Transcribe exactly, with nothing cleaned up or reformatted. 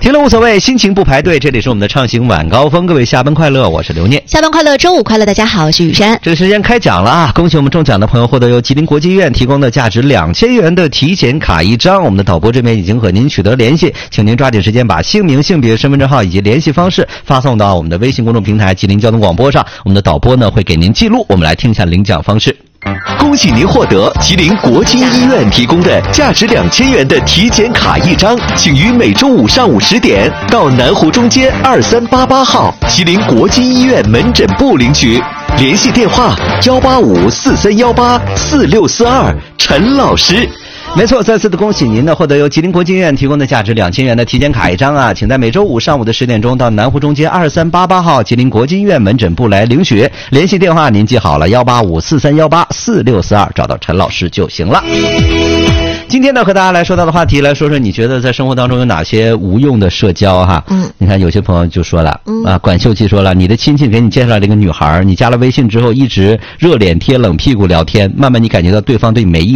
听了无所谓，心情不排队，这里是我们的畅行晚高峰，各位下班快乐，我是刘念。 下班快乐，周五快乐，大家好，我是雨山。 这个时间开奖了啊！恭喜我们中奖的朋友获得由吉林国际医院提供的价值两千元的体检卡一张。我们的导播这边已经和您取得联系，请您抓紧时间把姓名、性别、身份证号以及联系方式发送到我们的微信公众平台吉林交通广播上，我们的导播呢会给您记录。我们来听一下领奖方式。 恭喜您获得吉林国际医院提供的价值两千元的体检卡一张，请于每周五上午十点到南湖中街二三八八号吉林国际医院门诊部领取，联系电话幺八五四三幺八四六四二，陈老师。 没错，再次的恭喜您呢，获得由吉林国际医院提供的价值两千元的体检卡一张啊！请在每周五上午的十点钟到南湖中街二三八八号吉林国际医院门诊部来领取，联系电话您记好了，幺八五四三幺八四六四二，找到陈老师就行了。今天呢，和大家来说到的话题，来说说你觉得在生活当中有哪些无用的社交哈？嗯，你看有些朋友就说了，嗯啊，管秀琪说了，你的亲戚给你介绍了一个女孩，你加了微信之后一直热脸贴冷屁股聊天，慢慢你感觉到对方对你没意